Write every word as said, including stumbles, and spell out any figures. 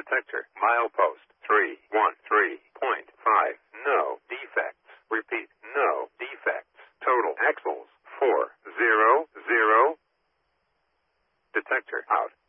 Detector. Milepost three one three point five. No defects. Repeat. No defects. Total axles four zero zero. Detector out.